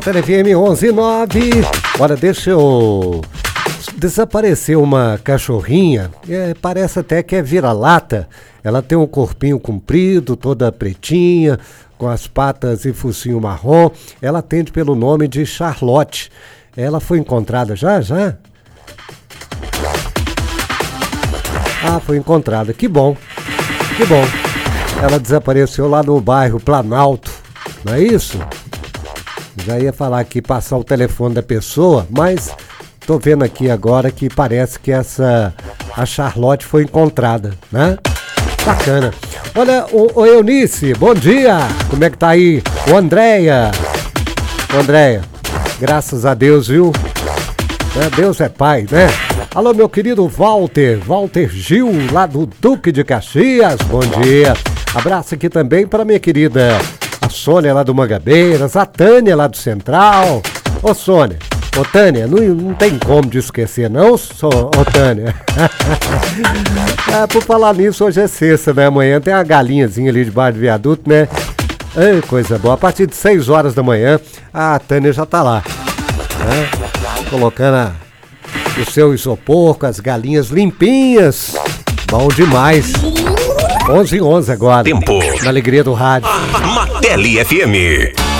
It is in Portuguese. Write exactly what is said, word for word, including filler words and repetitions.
F M onze e nove. Olha, deixa eu... Desapareceu uma cachorrinha, é, parece até que é vira-lata. Ela tem um corpinho comprido, toda pretinha, com as patas e focinho marrom. Ela atende pelo nome de Charlotte. Ela foi encontrada já, já? Ah, foi encontrada. Que bom, que bom. Ela desapareceu lá no bairro Planalto, não é isso? Já ia falar aqui, passar o telefone da pessoa, mas tô vendo aqui agora que parece que essa, a Charlotte foi encontrada, né? Bacana. Olha, o, o Eunice, bom dia. Como é que tá aí? O Andréia. O Andréia, graças a Deus, viu? É, Deus é pai, né? Alô, meu querido Walter, Walter Gil, lá do Duque de Caxias, bom dia. Abraço aqui também para minha querida a Sônia, lá do Mangabeiras, a Tânia, lá do Central. Ô, Sônia, ô, Tânia, não, não tem como de esquecer, não, so, ô, Tânia? É, por falar nisso, hoje é sexta, né? Amanhã tem uma galinhazinha ali debaixo do viaduto, né? Ei, coisa boa. A partir de seis horas da manhã, a Tânia já tá lá, né? Colocando a, o seu isopor com as galinhas limpinhas. Bom demais. onze e onze agora. Tempo. Na alegria do rádio. Martelli F M.